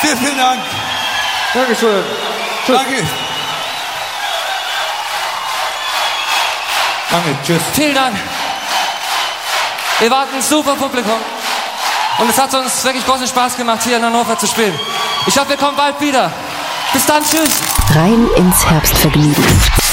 Vielen Dank. Dankeschön. Danke. Danke, tschüss. Vielen Dank. Ihr wart ein super Publikum. Und es hat uns wirklich großen Spaß gemacht, hier in Hannover zu spielen. Ich hoffe, wir kommen bald wieder. Bis dann, tschüss. Rein ins Herbstvergnügen.